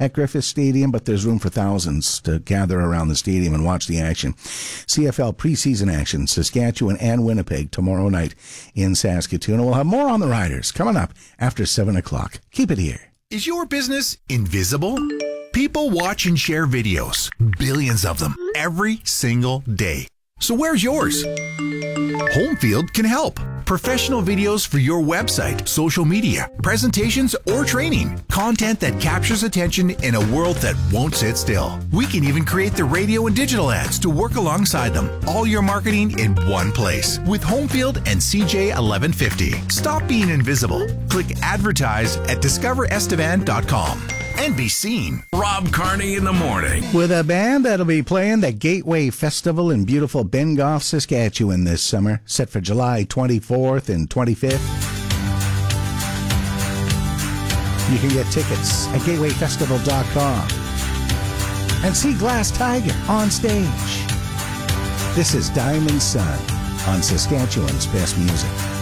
at Griffith Stadium, but there's room for thousands to gather around the stadium and watch the action. CFL preseason action, Saskatchewan and Winnipeg tomorrow night in Saskatoon. And we'll have more on the Riders coming up after 7 o'clock. Keep it here. Is your business invisible? People watch and share videos, billions of them, every single day. So where's yours? Homefield can help. Professional videos for your website, social media, presentations, or training. Content that captures attention in a world that won't sit still. We can even create the radio and digital ads to work alongside them. All your marketing in one place with Homefield and CJ 1150. Stop being invisible. Click advertise at discoverestevan.com. And be seen. Rob Carney in the morning. With a band that'll be playing the Gateway Festival in beautiful Bengough, Saskatchewan this summer, set for July 24th and 25th. You can get tickets at gatewayfestival.com and see Glass Tiger on stage. This is Diamond Sun on Saskatchewan's Best Music.